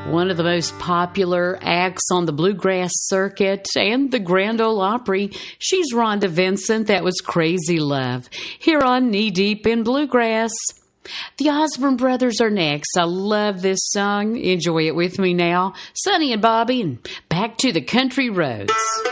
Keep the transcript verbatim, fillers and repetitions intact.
One of the most popular acts on the bluegrass circuit and the Grand Ole Opry. She's Rhonda Vincent. That was Crazy Love. Here on Knee Deep in Bluegrass. The Osborne Brothers are next. I love this song. Enjoy it with me now. Sonny and Bobby, and back to the country roads.